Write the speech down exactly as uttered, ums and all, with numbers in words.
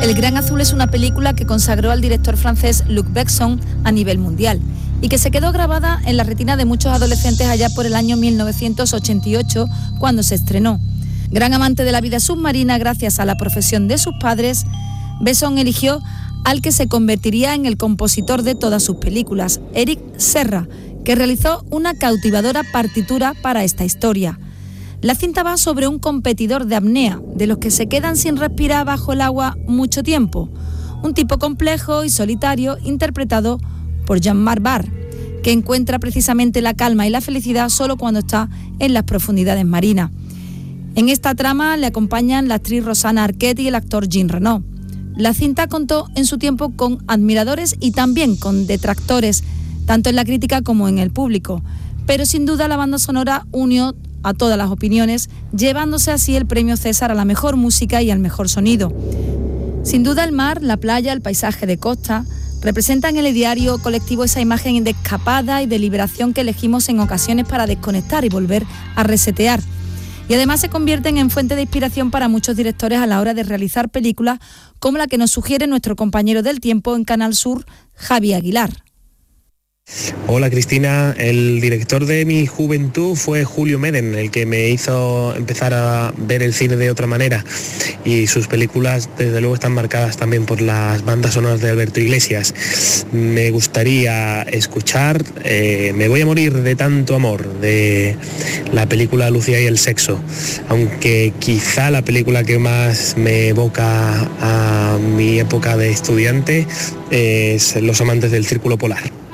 El Gran Azul es una película que consagró al director francés Luc Besson a nivel mundial y que se quedó grabada en la retina de muchos adolescentes allá por el año mil novecientos ochenta y ocho, cuando se estrenó. Gran amante de la vida submarina gracias a la profesión de sus padres, Besson eligió al que se convertiría en el compositor de todas sus películas, Eric Serra, que realizó una cautivadora partitura para esta historia. La cinta va sobre un competidor de apnea, de los que se quedan sin respirar bajo el agua mucho tiempo. Un tipo complejo y solitario interpretado por Jean-Marc Barr, que encuentra precisamente la calma y la felicidad solo cuando está en las profundidades marinas. En esta trama le acompañan la actriz Rosanna Arquette y el actor Jean Reno. La cinta contó en su tiempo con admiradores y también con detractores, tanto en la crítica como en el público. Pero sin duda la banda sonora unió a todas las opiniones, llevándose así el premio César a la mejor música y al mejor sonido. Sin duda el mar, la playa, el paisaje de costa representan en el ideario colectivo esa imagen de escapada y de liberación que elegimos en ocasiones para desconectar y volver a resetear. Y además se convierten en fuente de inspiración para muchos directores a la hora de realizar películas como la que nos sugiere nuestro compañero del tiempo en Canal Sur, Javi Aguilar. Hola Cristina, el director de mi juventud fue Julio Meden, el que me hizo empezar a ver el cine de otra manera, y sus películas desde luego están marcadas también por las bandas sonoras de Alberto Iglesias. Me gustaría escuchar eh, Me voy a morir de tanto amor, de la película Lucía y el sexo, aunque quizá la película que más me evoca a mi época de estudiante es Los amantes del círculo polar.